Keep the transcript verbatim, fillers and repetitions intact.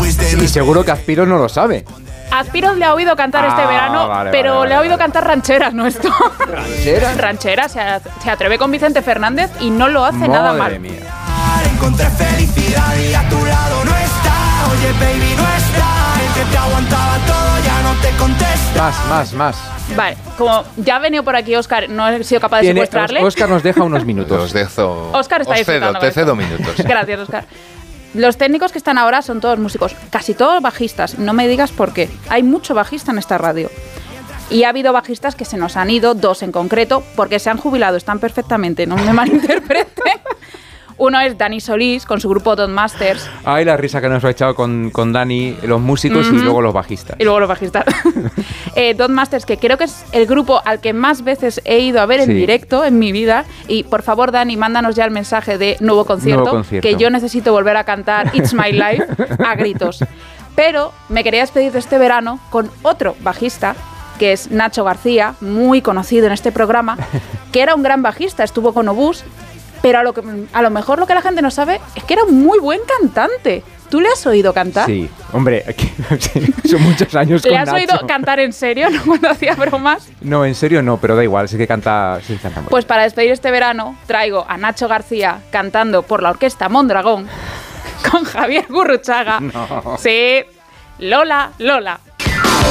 Y seguro que Aspiro no lo sabe. Aspiros le ha oído cantar ah, este verano, vale, pero vale, vale, le ha oído vale. cantar rancheras, ¿no esto? ¿Rancheras? Rancheras, se, se atreve con Vicente Fernández y no lo hace Madre nada mal. Mía. Encontré felicidad y a tu lado no está. Oye, baby, no está. El que te aguantaba todo ya no te contesta. Más, más, más. Vale, como ya ha venido por aquí Óscar, no he sido capaz de Tiene, secuestrarle. Óscar nos deja unos minutos. Os dejo. Óscar está os cedo, disfrutando. Te cedo minutos. Gracias, Óscar. Los técnicos que están ahora son todos músicos, casi todos bajistas. No me digas por qué. Hay mucho bajista en esta radio. Y ha habido bajistas que se nos han ido, dos en concreto, porque se han jubilado, están perfectamente, no me malinterpreten. Uno es Dani Solís, con su grupo Don Masters. Ay, la risa que nos ha echado con, con Dani, los músicos uh-huh. y luego los bajistas. Y luego los bajistas. eh, Don Masters, que creo que es el grupo al que más veces he ido a ver en sí. directo en mi vida. Y por favor, Dani, mándanos ya el mensaje de nuevo concierto, nuevo concierto. que yo necesito volver a cantar It's My Life a gritos. Pero me quería despedir de este verano con otro bajista, que es Nacho García, muy conocido en este programa, que era un gran bajista, estuvo con Obús. Pero a lo, que, a lo mejor lo que la gente no sabe es que era un muy buen cantante. ¿Tú le has oído cantar? Sí, hombre, son muchos años con ¿Le has Nacho. oído cantar en serio, no cuando hacía bromas? No, en serio no, pero da igual, sí que canta, sí canta muy Pues bien. para despedir este verano traigo a Nacho García cantando por la orquesta Mondragón con Javier Gurruchaga. No. Sí, Lola, Lola.